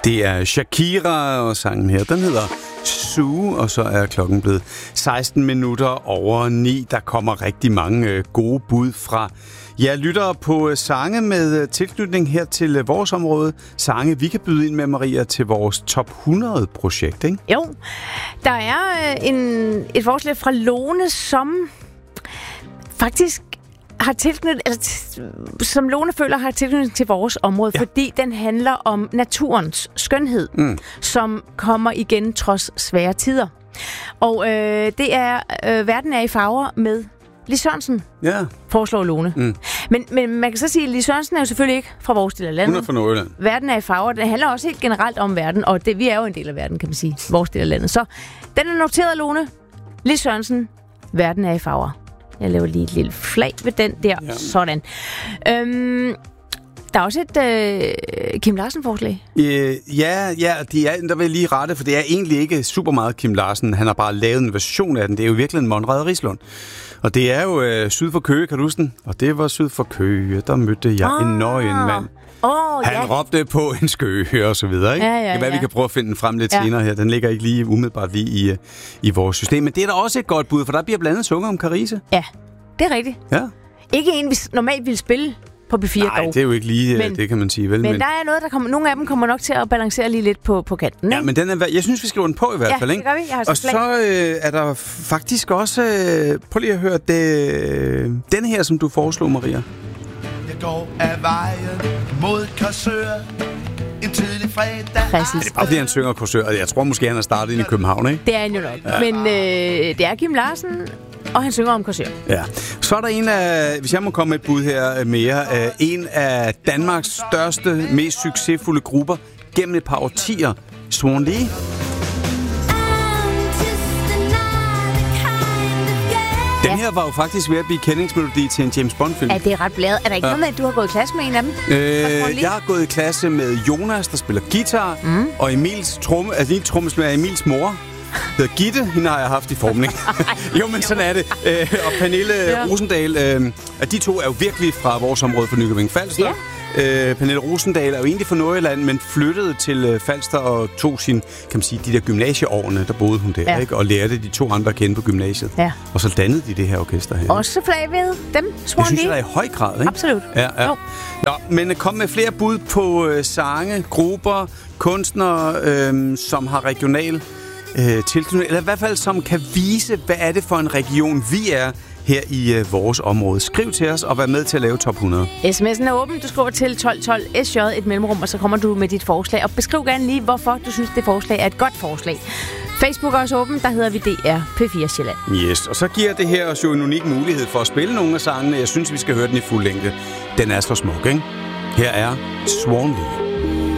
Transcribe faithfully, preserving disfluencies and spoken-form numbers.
Det er Shakira, og sangen her, den hedder Sue, og så er klokken blevet seksten minutter over ni. Der kommer rigtig mange øh, gode bud fra jer lyttere på øh, sange med øh, tilknytning her til øh, vores område. Sange, vi kan byde ind med, Maria, til vores top hundrede-projekt, ikke? Jo, der er øh, en, et forslag fra Lone, som faktisk har tilknytning, altså, som Lone føler har tilknytning til vores område, ja. Fordi den handler om naturens skønhed, mm. som kommer igen trods svære tider. Og øh, det er øh, Verden er i farver med Lis Sørensen, ja. Foreslår Lone. Mm. Men, men man kan så sige, at Lis Sørensen er jo selvfølgelig ikke fra vores del af landet. Hun er fra Nordjylland. Verden er i farver. Det handler også helt generelt om verden, og det, vi er jo en del af verden, kan man sige. Vores del af landet. Så den er noteret, Lone. Lis Sørensen, Verden er i farver. Jeg laver lige et lille flag ved den der. Ja. Sådan. Øhm, der er også et øh, Kim Larsen-forslag. Øh, ja, ja de er, der vil jeg lige rette, for det er egentlig ikke super meget Kim Larsen. Han har bare lavet en version af den. Det er jo virkelig en Monrad Rislund. Og det er jo øh, syd for Køge, kan du huske den? Og det var syd for Køge, der mødte jeg ah. en nøgen mand. Oh, han ja. råbte på en skøge og så videre, ikke? Ja, ja, det kan være, ja. vi kan prøve at finde den frem lidt ja. senere her. Den ligger ikke lige umiddelbart lige i, i vores system. Men det er da også et godt bud, for der bliver blandet sunget om Carise. Ja, det er rigtigt. Ja. Ikke en, vi normalt ville spille på B fire. Nej, dog. Det er jo ikke lige, men, det kan man sige. Vel? Men, men der er noget, der kommer, nogle af dem kommer nok til at balancere lige lidt på, på kanten, ikke? Ja, men den er, jeg synes, vi skriver den på i hvert ja, fald, ikke? det gør vi. Jeg har og så øh, er der faktisk også... Øh, prøv lige at høre det, øh, den her, som du foreslog, Maria. Jeg går af vejen mod Korsør en tidlig fredag. Præcis. Ja, det er bare fordi, han synger Korsør. Jeg tror måske, han er startet ind i København, ikke? Det er han jo nok. Ja. Men øh, det er Kim Larsen, og han synger om Korsør. Ja. Så er der en af, hvis jeg må komme med et bud her mere, øh, en af Danmarks største, mest succesfulde grupper gennem et par årtier, Swan Lee. Den her var jo faktisk ved at blive kendingsmelodi til en James Bond-film. Ja, det er ret bladet. Er der ikke ja. noget med, at du har gået i klasse med en af dem? Øh, jeg har gået i klasse med Jonas, der spiller guitar, mm. og Emils tromme, altså din trommeslærer Emils mor hedder Gitte. Hende har jeg haft i formning. jo, men sådan er det. Øh, og Pernille ja. Rosendal, øh, de to er jo virkelig fra vores område for Nykøbing Falster. Ja. Øh, Pernille Rosendal er jo egentlig fra Nordjylland, men flyttede til øh, Falster og tog sin, kan man sige, de der gymnasieårene, der boede hun der, ja. ikke? Og lærte de to andre at kende på gymnasiet. Ja. Og så dannede de det her orkester her. Også flag ved dem, Swan Lee. Det synes jeg da i høj grad, ikke? Absolut. Ja, ja. Nå, men kom med flere bud på øh, sange, grupper, kunstnere, øh, som har regional øh, tilknytning, eller i hvert fald som kan vise, hvad er det for en region, vi er her i øh, vores område. Skriv til os og vær med til at lave top hundrede. sms'en er åben. Du skriver til tolv tolv S J et mellemrum, og så kommer du med dit forslag. Og beskriv gerne lige, hvorfor du synes, det forslag er et godt forslag. Facebook er også åben. Der hedder vi D R P fire Sjælland. Yes, og så giver det her os jo en unik mulighed for at spille nogle af sangene. Jeg synes, vi skal høre den i fuld længde. Den er så smuk, ikke? Her er Swan Lee.